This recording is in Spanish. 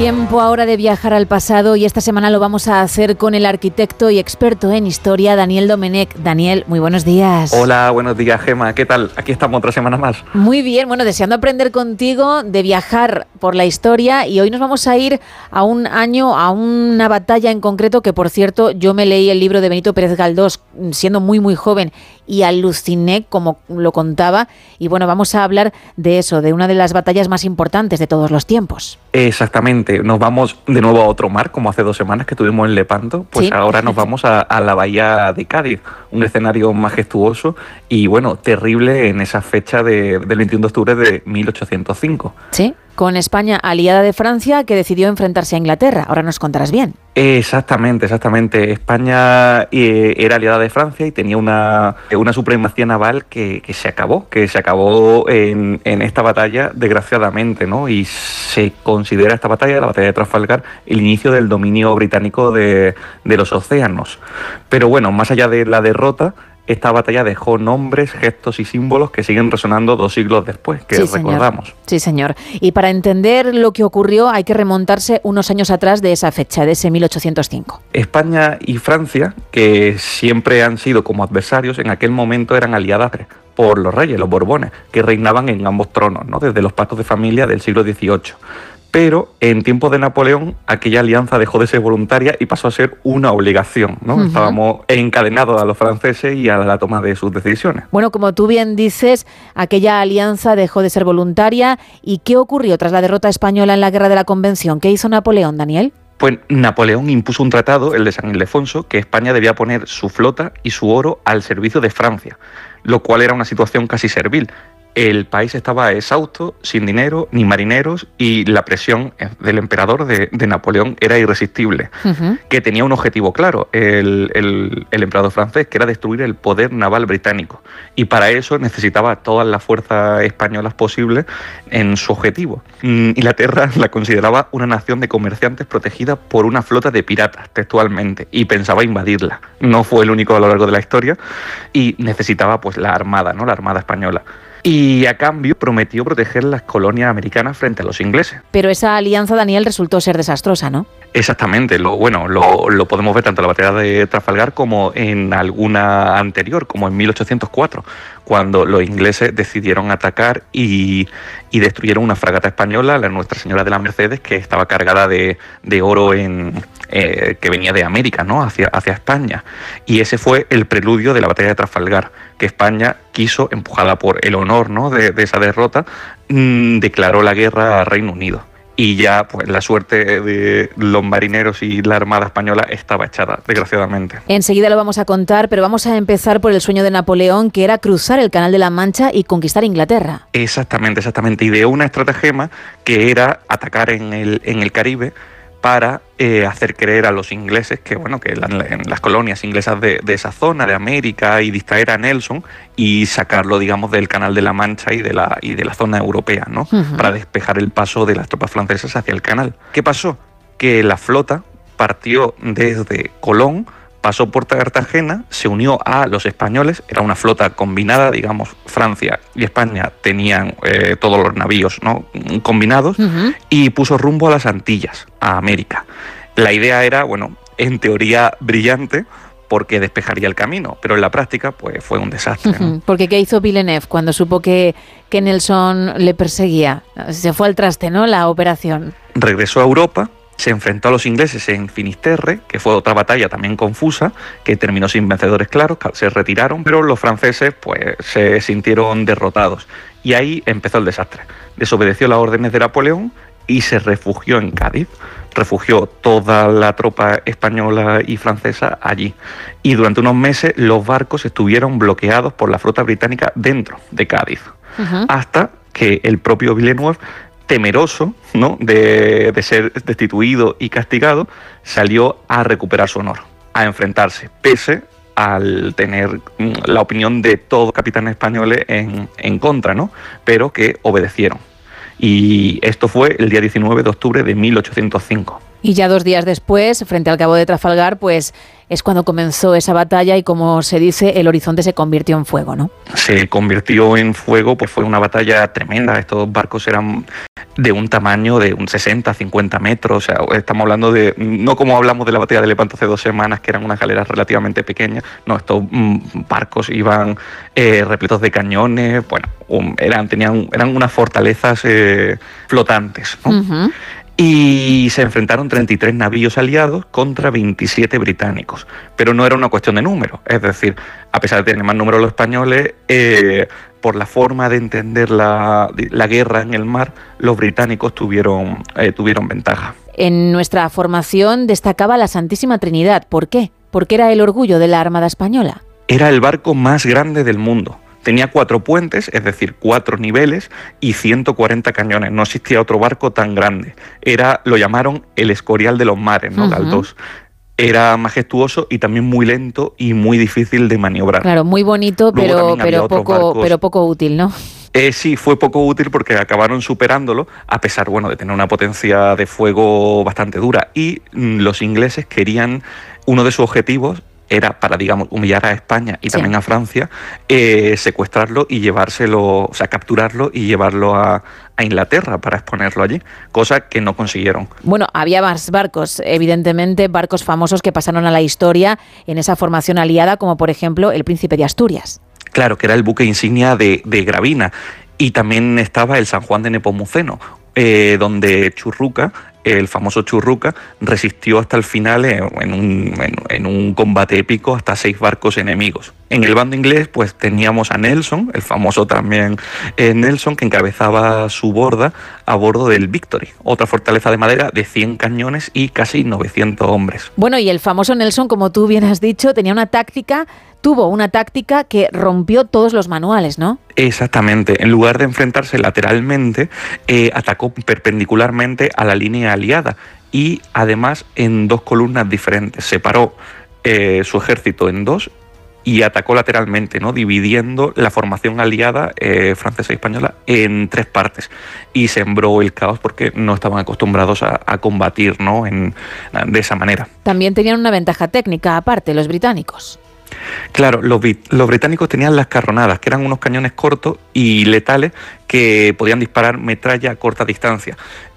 Tiempo ahora de viajar al pasado y esta semana lo vamos a hacer con el arquitecto y experto en historia Daniel Domenech. Daniel, muy buenos días. Hola, buenos días, Gemma. ¿Qué tal? Aquí estamos otra semana más. Muy bien, bueno, deseando aprender contigo de viajar por la historia y hoy nos vamos a ir a un año, a una batalla en concreto que, por cierto, yo me leí el libro de Benito Pérez Galdós siendo muy joven y aluciné como lo contaba y bueno, vamos a hablar de eso, de una de las batallas más importantes de todos los tiempos. Exactamente, nos vamos de nuevo a otro mar, como hace 2 semanas que estuvimos en Lepanto, pues ¿sí? Ahora nos vamos a la bahía de Cádiz, un escenario majestuoso y bueno, terrible en esa fecha del 21 de octubre de 1805. Sí, con España aliada de Francia que decidió enfrentarse a Inglaterra, ahora nos contarás bien. Exactamente. España era aliada de Francia y tenía una supremacía naval que se acabó en esta batalla, desgraciadamente, ¿no? Y se considera esta batalla, la batalla de Trafalgar, el inicio del dominio británico de los océanos. Pero bueno, más allá de la derrota, esta batalla dejó nombres, gestos y símbolos que siguen resonando 2 siglos después, que sí, recordamos. Sí, señor. Y para entender lo que ocurrió hay que remontarse unos años atrás de esa fecha, de ese 1805. España y Francia, que siempre han sido como adversarios, en aquel momento eran aliadas por los reyes, los Borbones, que reinaban en ambos tronos, ¿no? Desde los pactos de familia del siglo XVIII. Pero en tiempos de Napoleón aquella alianza dejó de ser voluntaria y pasó a ser una obligación, ¿no? Uh-huh. Estábamos encadenados a los franceses y a la toma de sus decisiones. Bueno, como tú bien dices, aquella alianza dejó de ser voluntaria. ¿Y qué ocurrió tras la derrota española en la Guerra de la Convención? ¿Qué hizo Napoleón, Daniel? Pues Napoleón impuso un tratado, el de San Ildefonso, que España debía poner su flota y su oro al servicio de Francia, lo cual era una situación casi servil. El país estaba exhausto, sin dinero, ni marineros, y la presión del emperador de Napoleón era irresistible, uh-huh. Que tenía un objetivo claro, el emperador francés, que era destruir el poder naval británico, y para eso necesitaba todas las fuerzas españolas posibles en su objetivo. Inglaterra la consideraba una nación de comerciantes protegida por una flota de piratas, textualmente, y pensaba invadirla. No fue el único a lo largo de la historia, y necesitaba pues la armada, ¿no? La armada española. Y a cambio prometió proteger las colonias americanas frente a los ingleses. Pero esa alianza, Daniel, resultó ser desastrosa, ¿no? Exactamente, lo podemos ver tanto en la batalla de Trafalgar como en alguna anterior, como en 1804, cuando los ingleses decidieron atacar y destruyeron una fragata española, la Nuestra Señora de las Mercedes, que estaba cargada de oro que venía de América, ¿no? hacia España. Y ese fue el preludio de la batalla de Trafalgar, que España quiso, empujada por el honor, ¿no? de esa derrota, declaró la guerra al Reino Unido. Y ya pues la suerte de los marineros y la Armada Española estaba echada, desgraciadamente. Enseguida lo vamos a contar, pero vamos a empezar por el sueño de Napoleón, que era cruzar el Canal de la Mancha y conquistar Inglaterra. Exactamente. Ideó una estratagema que era atacar en el Caribe para hacer creer a los ingleses que en las colonias inglesas de esa zona de América, y distraer a Nelson y sacarlo, digamos, del Canal de la Mancha y de la zona europea, ¿no? Uh-huh. Para despejar el paso de las tropas francesas hacia el canal. ¿Qué pasó? Que la flota partió desde Colón, pasó por Cartagena, se unió a los españoles, era una flota combinada, digamos, Francia y España tenían todos los navíos, ¿no? Combinados, uh-huh. Y puso rumbo a las Antillas, a América. La idea era, en teoría brillante, porque despejaría el camino, pero en la práctica pues fue un desastre, ¿no? Porque ¿qué hizo Villeneuve cuando supo que Nelson le perseguía? Se fue al traste, ¿no?, la operación. Regresó a Europa, se enfrentó a los ingleses en Finisterre, que fue otra batalla también confusa, que terminó sin vencedores claros, se retiraron, pero los franceses pues se sintieron derrotados. Y ahí empezó el desastre. Desobedeció las órdenes de Napoleón y se refugió en Cádiz. Refugió toda la tropa española y francesa allí. Y durante unos meses los barcos estuvieron bloqueados por la flota británica dentro de Cádiz. Uh-huh. Hasta que el propio Villeneuve, temeroso, ¿no?, de ser destituido y castigado, salió a recuperar su honor, a enfrentarse, pese al tener la opinión de todos los capitanes españoles en contra, ¿no?, pero que obedecieron. Y esto fue el día 19 de octubre de 1805. Y ya 2 días después, frente al Cabo de Trafalgar, pues es cuando comenzó esa batalla y, como se dice, el horizonte se convirtió en fuego, ¿no? Se convirtió en fuego, pues fue una batalla tremenda. Estos barcos eran de un tamaño de un 60, 50 metros, o sea, estamos hablando de, no como hablamos de la batalla de Lepanto hace 2 semanas, que eran unas galeras relativamente pequeñas, no, estos barcos iban repletos de cañones, bueno, eran unas fortalezas flotantes, ¿no? Uh-huh. Y se enfrentaron 33 navíos aliados contra 27 británicos, pero no era una cuestión de número, es decir, a pesar de tener más número los españoles, por la forma de entender la guerra en el mar, los británicos tuvieron ventaja. En nuestra formación destacaba la Santísima Trinidad. ¿Por qué? Porque era el orgullo de la Armada Española. Era el barco más grande del mundo. Tenía 4 puentes, es decir, 4 niveles y 140 cañones. No existía otro barco tan grande. Lo llamaron el Escorial de los mares, ¿no? Uh-huh. Galdós. Era majestuoso y también muy lento y muy difícil de maniobrar. Claro, muy bonito, pero poco útil, ¿no? Sí, fue poco útil porque acabaron superándolo, a pesar, bueno, de tener una potencia de fuego bastante dura. Y los ingleses querían, uno de sus objetivos era para, digamos, humillar a España y también a Francia, secuestrarlo y llevárselo, o sea, capturarlo y llevarlo a Inglaterra para exponerlo allí, cosa que no consiguieron. Bueno, había más barcos, evidentemente, barcos famosos que pasaron a la historia en esa formación aliada, como por ejemplo el Príncipe de Asturias. Claro, que era el buque insignia de Gravina, y también estaba el San Juan de Nepomuceno, donde Churruca, el famoso Churruca, resistió hasta el final en un combate épico hasta 6 barcos enemigos. En el bando inglés pues teníamos a Nelson, el famoso también Nelson, que encabezaba su borda a bordo del Victory, otra fortaleza de madera de 100 cañones y casi 900 hombres. Bueno, y el famoso Nelson, como tú bien has dicho, tuvo una táctica que rompió todos los manuales, ¿no? Exactamente. En lugar de enfrentarse lateralmente, atacó perpendicularmente a la línea aliada y además en 2 columnas diferentes. Separó su ejército en 2 y atacó lateralmente, ¿no? Dividiendo la formación aliada francesa y española en 3 partes. Y sembró el caos porque no estaban acostumbrados a combatir, ¿no? De esa manera. También tenían una ventaja técnica aparte, los británicos. Claro, los británicos tenían las carronadas, que eran unos cañones cortos y letales que podían disparar metralla a corta distancia.